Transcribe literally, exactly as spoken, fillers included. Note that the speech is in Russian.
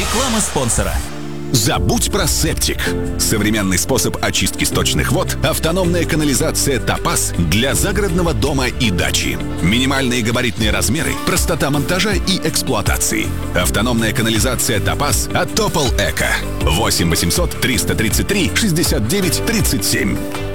Реклама спонсора. Забудь про септик. Современный способ очистки сточных вод – автономная канализация «Топаз» для загородного дома и дачи. Минимальные габаритные размеры, простота монтажа и эксплуатации. Автономная канализация «Топаз» от Топол Эко. восемь восемьсот триста тридцать три шестьдесят девять тридцать семь.